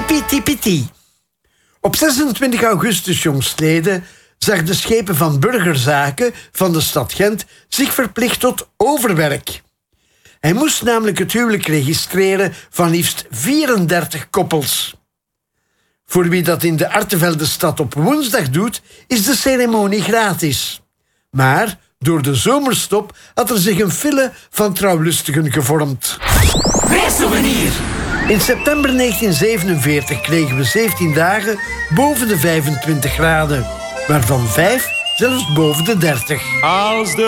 Tipi-tipi-ti. Op 26 augustus jongstleden zag de schepen van burgerzaken van de stad Gent zich verplicht tot overwerk. Hij moest namelijk het huwelijk registreren van liefst 34 koppels. Voor wie dat in de Arteveldenstad op woensdag doet, is de ceremonie gratis. Maar door de zomerstop had er zich een file van trouwlustigen gevormd. Reissouvenir. In september 1947 kregen we 17 dagen boven de 25 graden, waarvan 5 zelfs boven de 30. Als de